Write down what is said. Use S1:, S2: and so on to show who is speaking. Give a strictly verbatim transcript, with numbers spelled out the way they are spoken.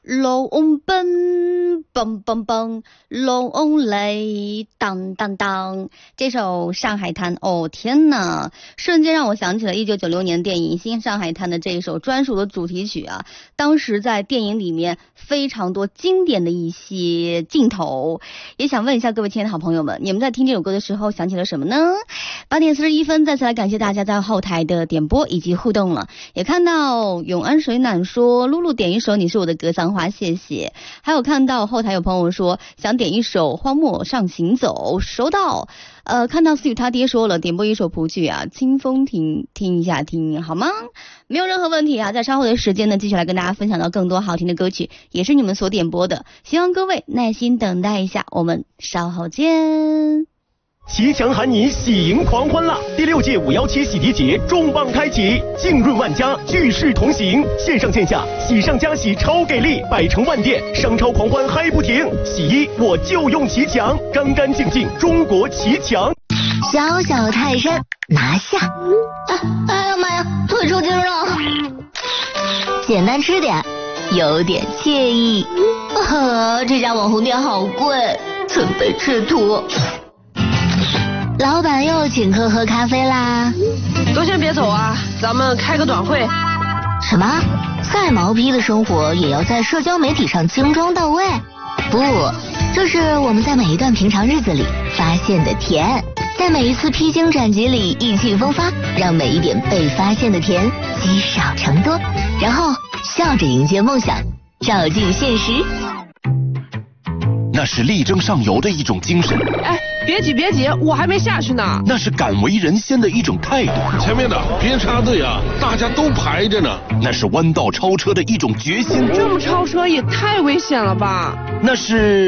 S1: 龙奔蹦蹦蹦，龙雷当当当。这首《上海滩》，哦天哪，瞬间让我想起了一九九六年电影《新上海滩》的这一首专属的主题曲啊。当时在电影里面非常多经典的一些镜头，也想问一下各位亲爱的好朋友们，你们在听这首歌的时候想起了什么呢？八点四十一分，再次来感谢大家在后台的点播以及互动了。也看到永安水暖说，露露点一首《你是我的格桑花》，谢谢。还有看到后台有朋友说想点一首《荒漠上行走》，收到。呃，看到思雨他爹说了，点播一首谱曲啊，清风听听一下听好吗？没有任何问题啊，在稍后的时间呢，继续来跟大家分享到更多好听的歌曲，也是你们所点播的，希望各位耐心等待一下，我们稍后见。
S2: 骑墙喊你喜迎狂欢啦！第六届五幺七洗涤节重磅开启，浸润万家，聚世同行，线上线下喜上加喜超给力，百城万店商超狂欢嗨不停。洗衣我就用骑墙，干干净净中国骑墙。
S3: 小小泰山拿下！哎哎呀妈呀，腿抽筋了！简单吃点，有点惬意。啊，这家网红店好贵，准备吃土。老板又请客喝咖啡啦！
S4: 都先别走啊，咱们开个短会。
S3: 什么？再毛坯的生活也要在社交媒体上精装到位？不，这是我们在每一段平常日子里发现的甜，在每一次披荆斩棘里意气风发，让每一点被发现的甜积少成多，然后笑着迎接梦想，照进现实。
S5: 那是力争上游的一种精神。
S4: 哎，别挤别挤，我还没下去呢。
S5: 那是敢为人先的一种态度。
S6: 前面的别插队啊，大家都排着呢。
S5: 那是弯道超车的一种决心。
S4: 这么超车也太危险了吧？
S5: 那是